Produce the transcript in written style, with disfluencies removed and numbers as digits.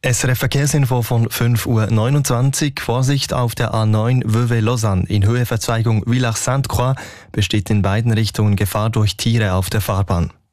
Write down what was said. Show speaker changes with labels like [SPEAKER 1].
[SPEAKER 1] SRF Verkehrsinfo von 5:29 Uhr. Vorsicht auf der A9 Vevey-Lausanne. In Höheverzweigung Villars-Sainte-Croix besteht in beiden Richtungen Gefahr durch Tiere auf der Fahrbahn.